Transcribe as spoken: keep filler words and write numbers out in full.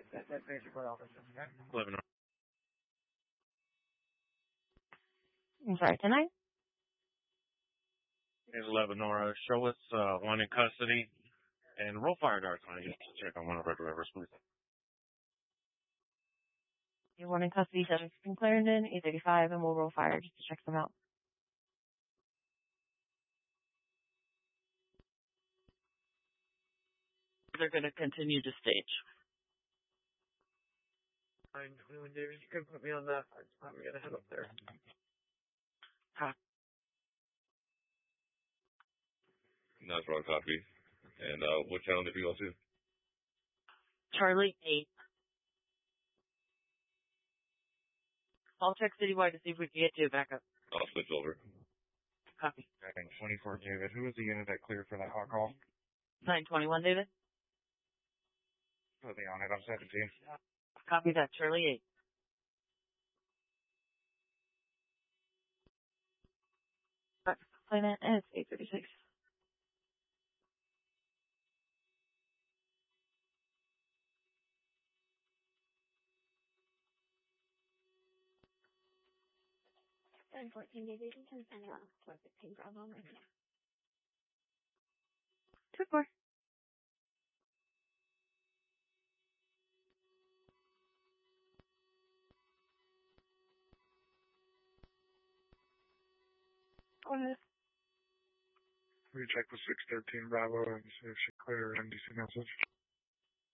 That, that basically all this is. Okay? eleven. I'm sorry, can I? Here's eleven Nora. Show us uh, one in custody and roll fire darts on it just to check on one of our drivers, please. You one in custody, seven from Clarendon, eight thirty-five, and we'll roll fire just to check them out. They're going to continue to stage. nine twenty-one, David, you can put me on that. I'm going to head up there. Huh. That's wrong copy. And uh, what channel did you go to? Charlie eight. I'll check citywide to see if we can get you a backup. I'll switch over. Copy. Tracking twenty-four, David. Who was the unit that cleared for that hot call? nine twenty-one, David. Put me on it. I'm seventeen. Copy that, Charlie eight. Planet, and it's eight thirty-six. seven fourteen, David, you can send it off for fifteen Bravo right now. Two four. Go ahead. We check with six thirteen Bravo and see if she cleared her N D C message.